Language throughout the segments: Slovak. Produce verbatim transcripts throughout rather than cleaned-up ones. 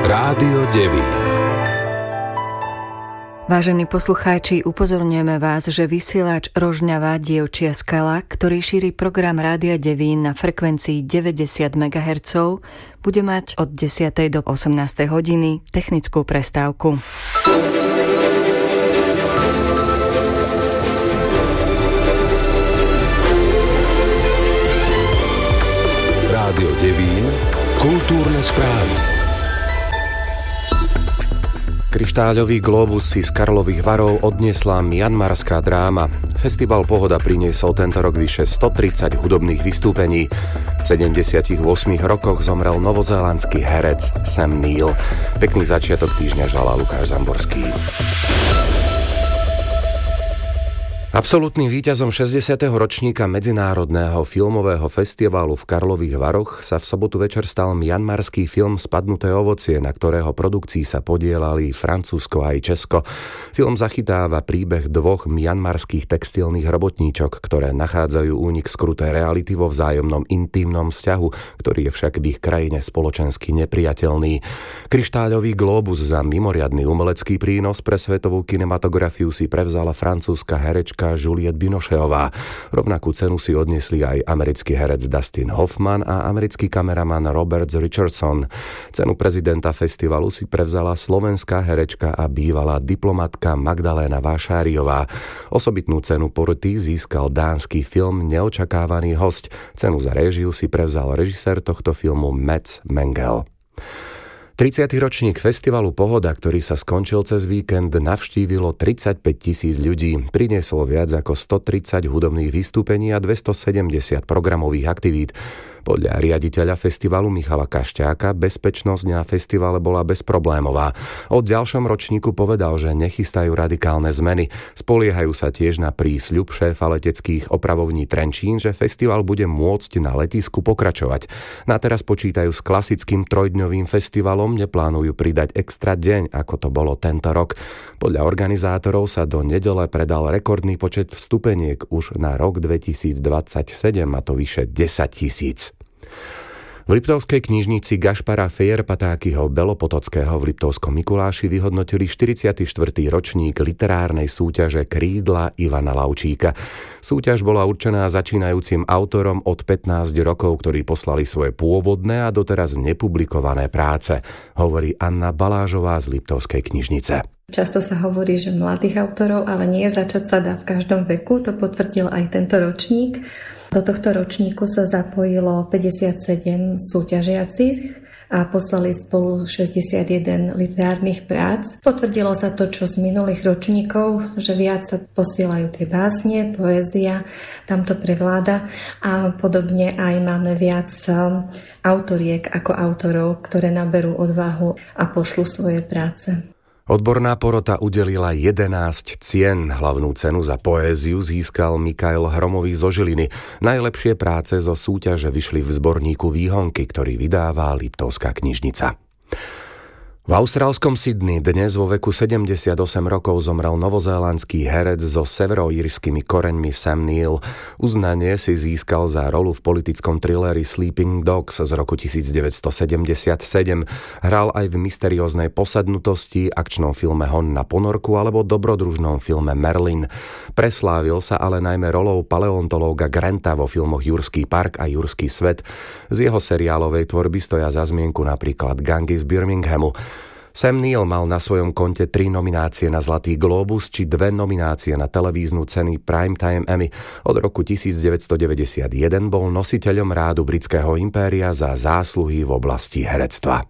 Rádio Devín. Vážení poslucháči, upozorňujeme vás, že vysielač Rožňava Dievčia skala, ktorý šíri program Rádia Devín na frekvencii deväťdesiat megahertzov, bude mať od desiatej do osemnástej hodiny technickú prestávku. Rádio Devín, kultúrne správy. Kryštáľový glóbus si z Karlových Varov odniesla mianmarská dráma. Festival Pohoda priniesol tento rok vyše stotridsať hudobných vystúpení. V sedemdesiatich ôsmich rokoch zomrel novozélandský herec Sam Neill. Pekný začiatok týždňa želá Lukáš Zamborský. Absolútnym víťazom šesťdesiateho ročníka Medzinárodného filmového festivalu v Karlových Varoch sa v sobotu večer stal mianmarský film Spadnuté ovocie, na ktorého produkcii sa podieľali Francúzsko aj Česko. Film zachytáva príbeh dvoch mianmarských textilných robotníčok, ktoré nachádzajú únik skruté reality vo vzájomnom intímnom vzťahu, ktorý je však v ich krajine spoločensky nepriateľný. Kryštáľový glóbus za mimoriadny umelecký prínos pre svetovú kinematografiu si prevzala francúzska herečka Juliette Binocheová. Rovnakú cenu si odniesli aj americký herec Dustin Hoffman a americký kameraman Robert Richardson. Cenu prezidenta festivalu si prevzala slovenská herečka a bývalá diplomatka Magdaléna Vášáriová. Osobitnú cenu poroty získal dánsky film Neočakávaný hosť. Cenu za réžiu si prevzal režisér tohto filmu Mads Mengel. tridsiaty ročník festivalu Pohoda, ktorý sa skončil cez víkend, navštívilo tridsaťpäť tisíc ľudí. Priniesol viac ako stotridsať hudobných vystúpení a dvestosedemdesiat programových aktivít. Podľa riaditeľa festivalu Michala Kašťáka bezpečnosť na festivale bola bezproblémová. O ďalšom ročníku povedal, že nechystajú radikálne zmeny. Spoliehajú sa tiež na prísľub šéfa leteckých opravovní Trenčín, že festival bude môcť na letisku pokračovať. Na teraz počítajú s klasickým trojdňovým festivalom, neplánujú pridať extra deň, ako to bolo tento rok. Podľa organizátorov sa do nedele predal rekordný počet vstupeniek už na rok dvetisícdvadsaťsedem, a to vyše desať tisíc. V Liptovskej knižnici Gašpara Fejerpatákyho Belopotockého v Liptovskom Mikuláši vyhodnotili štyridsiaty štvrtý ročník literárnej súťaže Krídla Ivana Laučíka. Súťaž bola určená začínajúcim autorom od pätnásť rokov, ktorí poslali svoje pôvodné a doteraz nepublikované práce, hovorí Anna Balážová z Liptovskej knižnice. Často sa hovorí, že mladých autorov, ale nie začať sa dá v každom veku, to potvrdil aj tento ročník. Do tohto ročníku sa zapojilo päťdesiatsedem súťažiacich a poslali spolu šesťdesiatjeden literárnych prác. Potvrdilo sa to, čo z minulých ročníkov, že viac sa posielajú tie básne, poézia, tam to prevláda a podobne aj máme viac autoriek ako autorov, ktoré naberú odvahu a pošlú svoje práce. Odborná porota udelila jedenásť cien. Hlavnú cenu za poéziu získal Mikael Hromový zo Žiliny. Najlepšie práce zo súťaže vyšli v zborníku Výhonky, ktorý vydává Liptovská knižnica. V austrálskom Sydney dnes vo veku sedemdesiatosem rokov zomrel novozélandský herec so severoírskými koreňmi Sam Neill. Uznanie si získal za rolu v politickom thrilleri Sleeping Dogs z roku devätnásťsedemdesiatsedem. Hral aj v mysterióznej Posadnutosti, akčnom filme Hon na ponorku alebo dobrodružnom filme Merlin. Preslávil sa ale najmä rolou paleontológa Granta vo filmoch Jurský park a Jurský svet. Z jeho seriálovej tvorby stoja za zmienku napríklad Gangy z Birminghamu. Sam Neill mal na svojom konte tri nominácie na Zlatý glóbus či dve nominácie na televíznu ceny Primetime Emmy. Od roku devätnásťdeväťdesiatjeden bol nositeľom rádu britského impéria za zásluhy v oblasti herectva.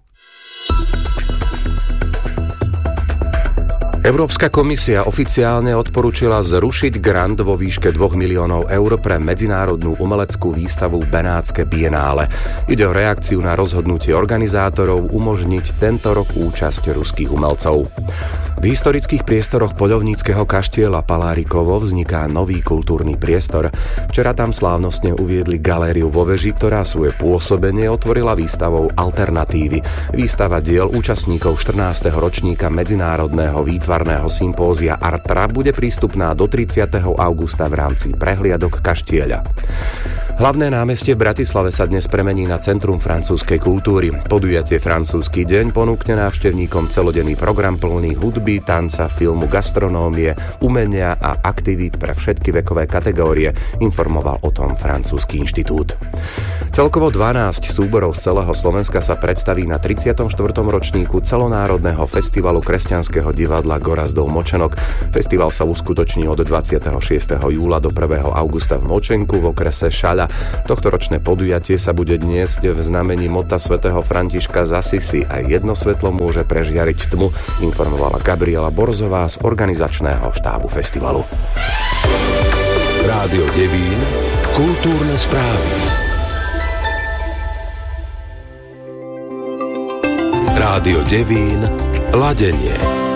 Európska komisia oficiálne odporúčila zrušiť grant vo výške dvoch miliónov eur pre medzinárodnú umeleckú výstavu Benátske bienále. Ide o reakciu na rozhodnutie organizátorov umožniť tento rok účasť ruských umelcov. V historických priestoroch poľovníckeho kaštieľa Palárikovo vzniká nový kultúrny priestor. Včera tam slávnostne uviedli galériu vo veži, ktorá svoje pôsobenie otvorila výstavou Alternatívy. Výstava diel účastníkov štrnásteho ročníka medzinárodného výtvarného sympózia Artra bude prístupná do tridsiateho augusta v rámci prehliadok kaštieľa. Hlavné námestie v Bratislave sa dnes premení na Centrum francúzskej kultúry. Podujatie Francúzsky deň ponúkne návštevníkom celodenný program plný hudby, tanca, filmu, gastronómie, umenia a aktivít pre všetky vekové kategórie, informoval o tom Francúzsky inštitút. Celkovo dvanásť súborov z celého Slovenska sa predstaví na tridsiatom štvrtom ročníku celonárodného festivalu kresťanského divadla Gorazdov Močenok. Festival sa uskutoční od dvadsiateho šiesteho júla do prvého augusta v Močenku v okrese Šaľa. Tohtoročné podujatie sa bude dnes v znamení mota svätého Františka z Assisi a jedno svetlo môže prežiariť tmu, informovala Gabriela Borzová z organizačného štábu festivalu. Rádio Devín, kultúrne správy. Rádio Devín, ladenie.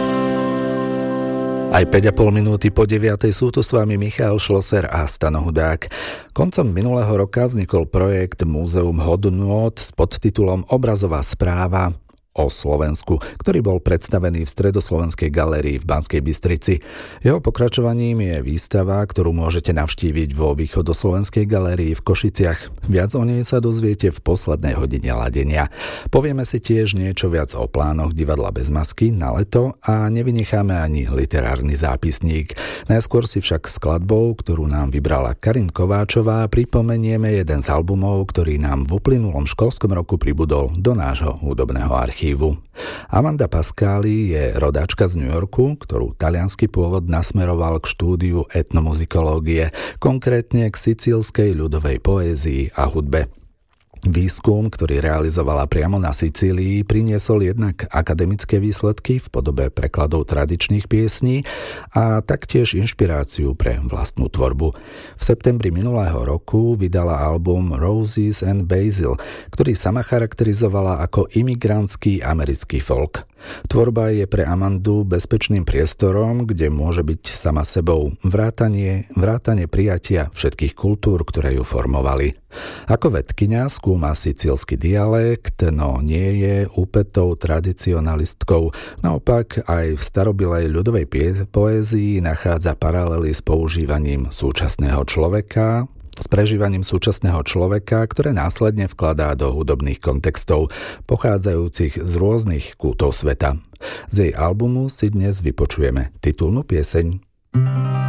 Aj päť a pol minúty po deviatej sú tu s vami Michal Šloser a Stano Hudák. Koncom minulého roka vznikol projekt Múzeum hodnôt s podtitulom Obrazová správa o Slovensku, ktorý bol predstavený v Stredoslovenskej galérii v Banskej Bystrici. Jeho pokračovaním je výstava, ktorú môžete navštíviť vo Východoslovenskej galérii v Košiciach. Viac o nej sa dozviete v poslednej hodine ladenia. Povieme si tiež niečo viac o plánoch Divadla bez masky na leto a nevynecháme ani literárny zápisník. Najskôr si však skladbou, ktorú nám vybrala Karin Kováčová, pripomenieme jeden z albumov, ktorý nám v uplynulom školskom roku pribudol do nášho hudobného archívu. Amanda Pascali je rodáčka z New Yorku, ktorú taliansky pôvod nasmeroval k štúdiu etnomuzikológie, konkrétne k sicílskej ľudovej poézii a hudbe. Výskum, ktorý realizovala priamo na Sicílii, priniesol jednak akademické výsledky v podobe prekladov tradičných piesní a taktiež inšpiráciu pre vlastnú tvorbu. V septembri minulého roku vydala album Roses and Basil, ktorý sama charakterizovala ako imigrantský americký folk. Tvorba je pre Amandu bezpečným priestorom, kde môže byť sama sebou, vrátanie, vrátanie prijatia všetkých kultúr, ktoré ju formovali. Ako vedkyňa skúma sicílsky dialekt, no nie je úpetou tradicionalistkou. Naopak aj v starobilej ľudovej poézii nachádza paralely s používaním súčasného človeka, s prežívaním súčasného človeka, ktoré následne vkladá do hudobných kontextov, pochádzajúcich z rôznych kútov sveta. Z jej albumu si dnes vypočujeme titulnú pieseň.